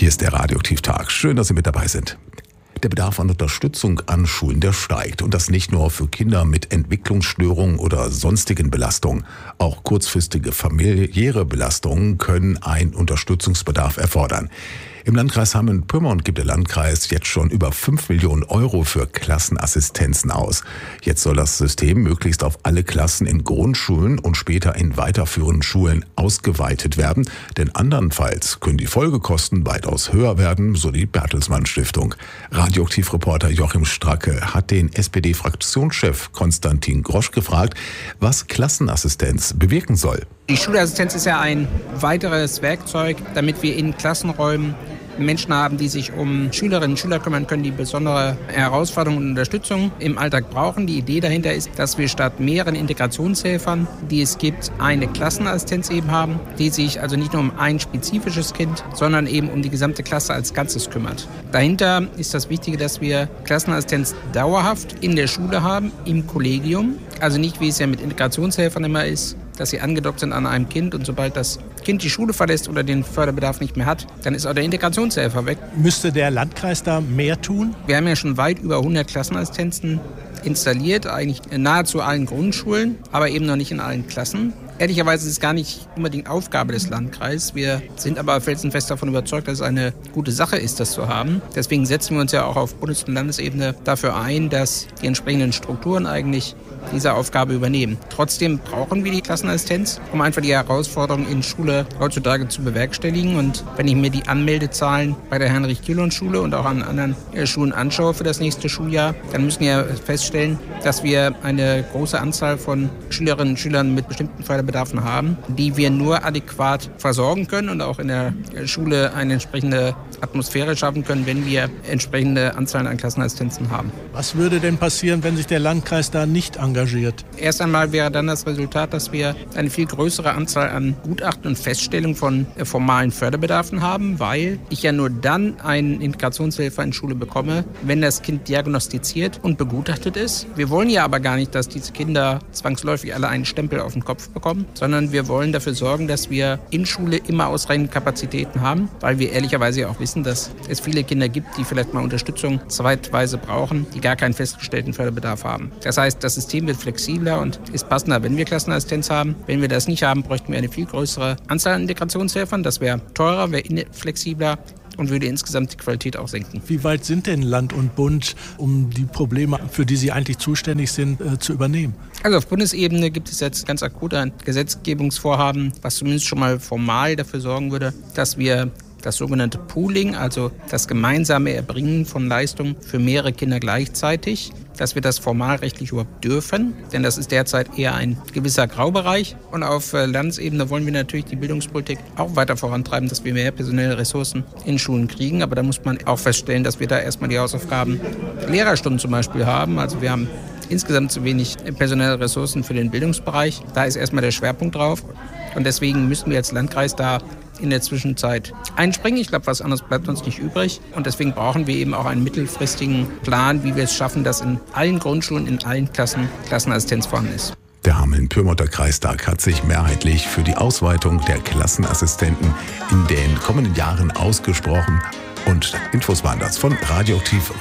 Hier ist der Radioaktiv-Tag. Schön, dass Sie mit dabei sind. Der Bedarf an Unterstützung an Schulen, der steigt. Und das nicht nur für Kinder mit Entwicklungsstörungen oder sonstigen Belastungen. Auch kurzfristige familiäre Belastungen können einen Unterstützungsbedarf erfordern. Im Landkreis Hameln-Pyrmont gibt der Landkreis jetzt schon über 5 Millionen Euro für Klassenassistenzen aus. Jetzt soll das System möglichst auf alle Klassen in Grundschulen und später in weiterführenden Schulen ausgeweitet werden. Denn andernfalls können die Folgekosten weitaus höher werden, so die Bertelsmann Stiftung. Radioaktiv-Reporter Joachim Stracke hat den SPD-Fraktionschef Konstantin Grosch gefragt, was Klassenassistenz bewirken soll. Die Schulassistenz ist ja ein weiteres Werkzeug, damit wir in Klassenräumen Menschen haben, die sich um Schülerinnen und Schüler kümmern können, die besondere Herausforderungen und Unterstützung im Alltag brauchen. Die Idee dahinter ist, dass wir statt mehreren Integrationshelfern, die es gibt, eine Klassenassistenz eben haben, die sich also nicht nur um ein spezifisches Kind, sondern eben um die gesamte Klasse als Ganzes kümmert. Dahinter ist das Wichtige, dass wir Klassenassistenz dauerhaft in der Schule haben, im Kollegium. Also nicht, wie es ja mit Integrationshelfern immer ist, dass sie angedockt sind an einem Kind und sobald das Kind die Schule verlässt oder den Förderbedarf nicht mehr hat, dann ist auch der Integrationshelfer weg. Müsste der Landkreis da mehr tun? Wir haben ja schon weit über 100 Klassenassistenzen installiert, eigentlich in nahezu allen Grundschulen, aber eben noch nicht in allen Klassen. Ehrlicherweise ist es gar nicht unbedingt Aufgabe des Landkreises. Wir sind aber felsenfest davon überzeugt, dass es eine gute Sache ist, das zu haben. Deswegen setzen wir uns ja auch auf Bundes- und Landesebene dafür ein, dass die entsprechenden Strukturen eigentlich diese Aufgabe übernehmen. Trotzdem brauchen wir die Klassenassistenz, um einfach die Herausforderungen in Schule heutzutage zu bewerkstelligen. Und wenn ich mir die Anmeldezahlen bei der Heinrich-Kühlhorn-Schule und auch an anderen Schulen anschaue für das nächste Schuljahr, dann müssen wir feststellen, dass wir eine große Anzahl von Schülerinnen und Schülern mit bestimmten Förderbedarfen haben, die wir nur adäquat versorgen können und auch in der Schule eine entsprechende Atmosphäre schaffen können, wenn wir entsprechende Anzahlen an Klassenassistenzen haben. Was würde denn passieren, wenn sich der Landkreis da nicht engagiert? Erst einmal wäre dann das Resultat, dass wir eine viel größere Anzahl an Gutachten und Feststellungen von formalen Förderbedarfen haben, weil ich ja nur dann einen Integrationshelfer in Schule bekomme, wenn das Kind diagnostiziert und begutachtet ist. Wir wollen ja aber gar nicht, dass diese Kinder zwangsläufig alle einen Stempel auf den Kopf bekommen, sondern wir wollen dafür sorgen, dass wir in Schule immer ausreichend Kapazitäten haben, weil wir ehrlicherweise ja auch wissen, dass es viele Kinder gibt, die vielleicht mal Unterstützung zweitweise brauchen, die gar keinen festgestellten Förderbedarf haben. Das heißt, das System wird flexibler und ist passender, wenn wir Klassenassistenz haben. Wenn wir das nicht haben, bräuchten wir eine viel größere Anzahl an Integrationshelfern. Das wäre teurer, wäre inflexibler und würde insgesamt die Qualität auch senken. Wie weit sind denn Land und Bund, um die Probleme, für die sie eigentlich zuständig sind, zu übernehmen? Also auf Bundesebene gibt es jetzt ganz akut ein Gesetzgebungsvorhaben, was zumindest schon mal formal dafür sorgen würde, dass wir das sogenannte Pooling, also das gemeinsame Erbringen von Leistungen für mehrere Kinder gleichzeitig, dass wir das formalrechtlich überhaupt dürfen, denn das ist derzeit eher ein gewisser Graubereich. Und auf Landesebene wollen wir natürlich die Bildungspolitik auch weiter vorantreiben, dass wir mehr personelle Ressourcen in Schulen kriegen. Aber da muss man auch feststellen, dass wir da erstmal die Hausaufgaben Lehrerstunden zum Beispiel haben. Also wir haben insgesamt zu wenig personelle Ressourcen für den Bildungsbereich. Da ist erstmal der Schwerpunkt drauf. Und deswegen müssen wir als Landkreis da in der Zwischenzeit einspringen. Ich glaube, was anderes bleibt uns nicht übrig. Und deswegen brauchen wir eben auch einen mittelfristigen Plan, wie wir es schaffen, dass in allen Grundschulen, in allen Klassen Klassenassistenz vorhanden ist. Der Hameln-Pyrmonter Kreistag hat sich mehrheitlich für die Ausweitung der Klassenassistenten in den kommenden Jahren ausgesprochen. Und Infos waren das von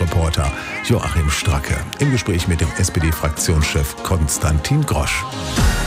Radioaktiv-Reporter Joachim Stracke im Gespräch mit dem SPD-Fraktionschef Konstantin Grosch.